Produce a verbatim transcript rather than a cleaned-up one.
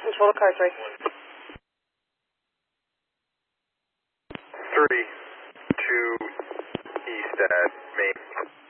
Control to car three. Three, two, east at Main.